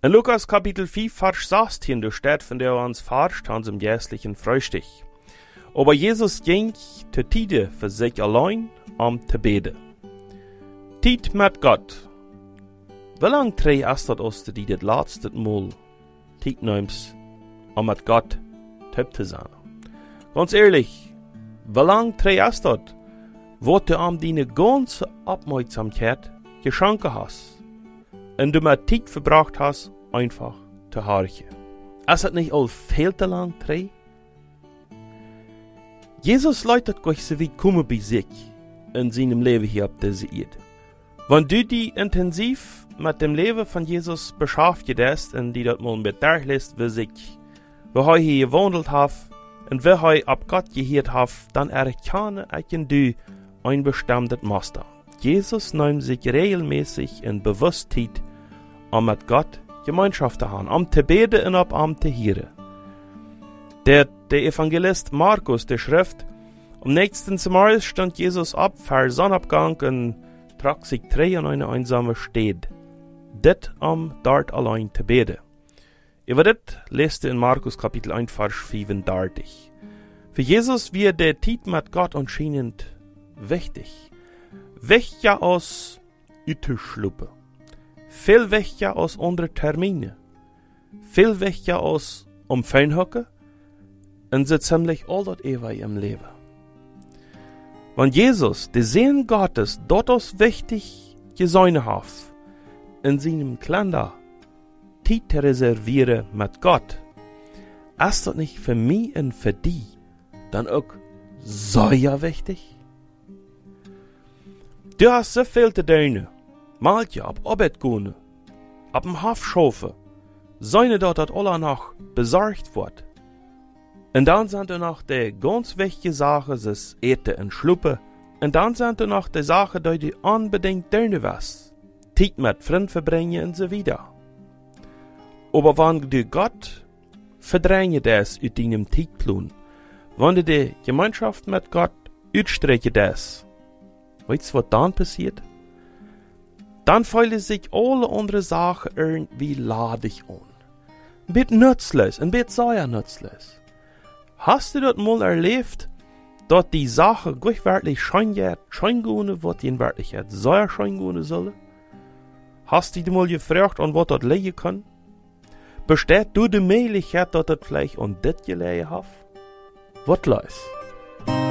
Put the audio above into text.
In Lukas Kapitel 5, Vers 16, da steht von der uns forscht an zum jährlichen Frühstück. Aber Jesus ging zur Tide für sich allein, zu beten. Tiet mit Gott. Wie lang trei ist das aus, die das letzte Mal Tiet nimmst, mit Gott zu sein? Ganz ehrlich, wie lang trei ist das, wo du deine ganze Aufmerksamkeit geschenkt hast und du mit Tiet verbracht hast, einfach zu horchen? Ist das nicht all viel zu lang trei? Jesus leitet euch so wie kommen bei sich in seinem Leben hier auf dieser Erde. Wenn du dich intensiv mit dem Leben von Jesus beschäftigt hast und die dort mal mit durchlässt, wie er hier gewandelt hat und wie er ab Gott gehört hat, dann erkenne ich in du ein bestimmtes Muster. Jesus nimmt sich regelmäßig in Bewusstheit, mit Gott Gemeinschaft zu haben, zu beten und zu hören. Der Evangelist Markus, der schrift, am nächsten Morgen stand Jesus ab für Sonnabgang und trug sich an eine einsame Stede, dit dort allein zu beten. Über dit lest in Markus Kapitel 1, Vers 35. Für Jesus wird der Zeit mit Gott anscheinend wichtig. Wichtiger als Uteschluppe. Viel wichtiger als andere Termine. Viel wichtiger als Feinhocken. Und so ziemlich all das ewig im Leben. Wenn Jesus, der Sohn Gottes, dort aus wichtig gesehen hat, in seinem Kalender Zeit zu reservieren mit Gott, ist das nicht für mich und für die dann auch sehr wichtig? Du hast so viel zu tun, mal ja ab Arbeit gehen, ab dem Hof schaffen, seine dort alle noch besorgt wird. Und dann sind da noch die ganz wichtige Sachen, das Eten und Schluppen. Und dann sind da noch die Sachen, die du unbedingt tun willst. Zeit mit Freunden verbringen und so weiter. Aber wenn du Gott verdrängen das aus deinem Zeitplan, wenn du die Gemeinschaft mit Gott ausstrecken das, weißt du, was dann passiert? Dann fühlen sich alle andere Sachen irgendwie ladig an. Ein bisschen nutzlos, ein bisschen sehr nutzlos. Hast du das mal erlebt, dass die Sache wirklich schein gehen, was die in Wirklichkeit sehr schein gehen soll? Hast du dich mal gefragt, an was das liegen kann? Besteht du die Möglichkeit, dass das vielleicht an das gelegen hat? Was los?